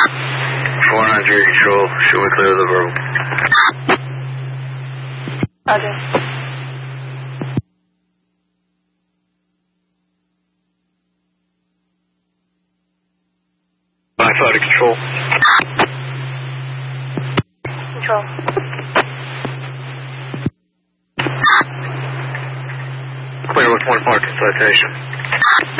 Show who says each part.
Speaker 1: 493 Control, should we clear the verbal?
Speaker 2: Roger.
Speaker 1: Five to Control.
Speaker 2: Control.
Speaker 1: Clear with 1 parking citation.